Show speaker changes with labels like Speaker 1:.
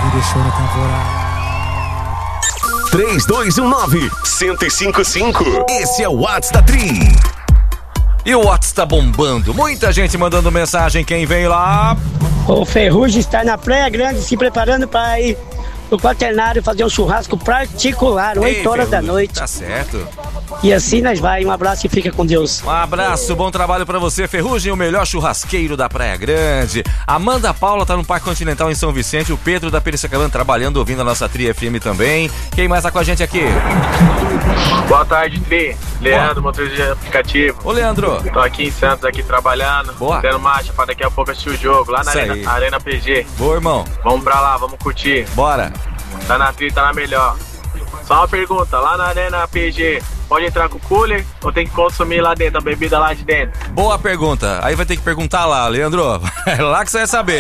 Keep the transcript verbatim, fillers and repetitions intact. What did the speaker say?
Speaker 1: me deixou na temporada.
Speaker 2: três dois um nove, um zero cinco cinco. Esse é o WhatsApp da Tri.
Speaker 3: E o WhatsApp tá bombando. Muita gente mandando mensagem. Quem vem lá?
Speaker 4: O Ferrugem está na Praia Grande se preparando para ir no quaternário fazer um churrasco particular, oito horas da noite.
Speaker 3: Tá certo.
Speaker 4: E assim nós vai. Um abraço e fica com Deus.
Speaker 3: Um abraço, bom trabalho pra você, Ferrugem, o melhor churrasqueiro da Praia Grande. Amanda Paula tá no Parque Continental em São Vicente. O Pedro da Piracicabana trabalhando, ouvindo a nossa Tri F M também. Quem mais tá com a gente aqui?
Speaker 5: Boa tarde, Tri. Leandro, motorista de aplicativo.
Speaker 3: Ô, Leandro.
Speaker 5: Tô aqui em Santos, aqui trabalhando.
Speaker 3: Boa.
Speaker 5: Tendo marcha pra daqui a pouco assistir o jogo. Lá na Arena, Arena P G.
Speaker 3: Boa, irmão.
Speaker 5: Vamos pra lá, vamos curtir.
Speaker 3: Bora.
Speaker 5: Tá na Tri, tá na melhor. Só uma pergunta, lá na Arena P G, pode entrar com o cooler ou tem que consumir lá dentro, a bebida lá de dentro?
Speaker 3: Boa pergunta. Aí vai ter que perguntar lá, Leandro. É lá que você vai saber.